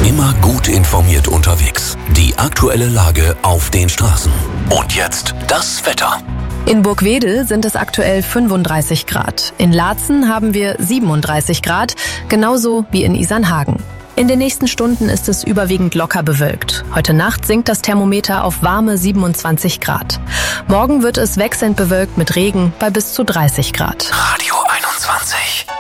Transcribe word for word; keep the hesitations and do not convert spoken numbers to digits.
Immer gut informiert unterwegs. Die aktuelle Lage auf den Straßen. Und jetzt das Wetter. In Burgwedel sind es aktuell fünfunddreißig Grad. In Laatzen haben wir siebenunddreißig Grad, genauso wie in Isernhagen. In den nächsten Stunden ist es überwiegend locker bewölkt. Heute Nacht sinkt das Thermometer auf warme siebenundzwanzig Grad. Morgen wird es wechselnd bewölkt mit Regen bei bis zu dreißig Grad. Radio einundzwanzig.